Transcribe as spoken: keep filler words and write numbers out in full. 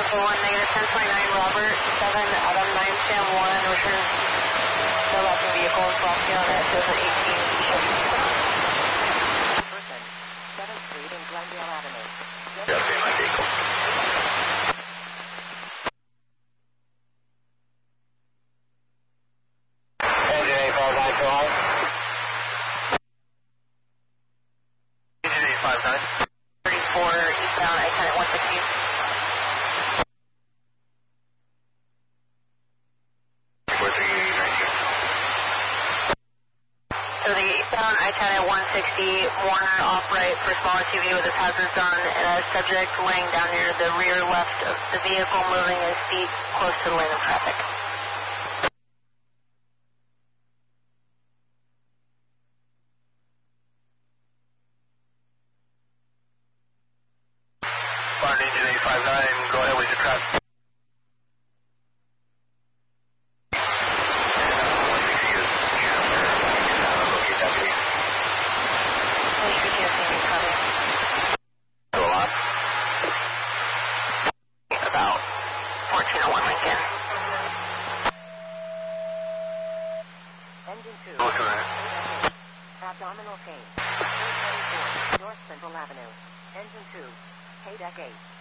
one, negative ten twenty-nine, Robert, seven, Adam nine, Sam one, return the left vehicle, Flosky on it, seven eighteen, Person, seventh Street and Glendale Avenue. Yeah, okay, my vehicle. Engine eight five nine, go on. Engine eight five nine. thirty-four, eastbound, I ten at one sixty. So the eastbound I ten at one sixty, Warner off right for small S U V with his hazards on, and a subject laying down near the rear left of the vehicle, moving his feet close to the lane of traffic. Barn engine eight five nine, go ahead with your traffic. About fourteen oh one Lincoln. Engine two. Looking at it. Abdominal pain. three twenty-four, North Central Avenue. Engine two. K-Deck eight.